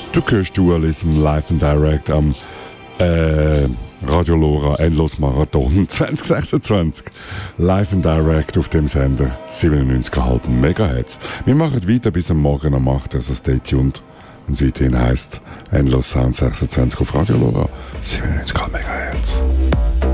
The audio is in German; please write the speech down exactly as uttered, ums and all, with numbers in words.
Du hörst Dualism live and direct am äh, Radio Lora Endlosmarathon zwanzig sechsundzwanzig. Live and direct auf dem Sender siebenundneunzig Komma fünf Megahertz. Wir machen weiter bis am Morgen um acht, also stay tuned. Und es weiterhin heisst Endlos Sound sechsundzwanzig auf Radio Lora siebenundneunzig Komma fünf Megahertz.